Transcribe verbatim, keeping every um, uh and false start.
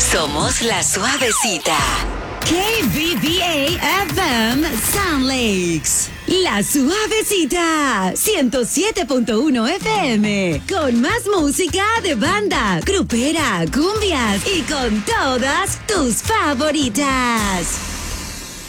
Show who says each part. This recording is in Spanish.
Speaker 1: Somos la suavecita.
Speaker 2: K B B A F M Sound Lakes. La suavecita. ciento siete punto uno F M. Con más música de banda, grupera, cumbias y con todas tus favoritas.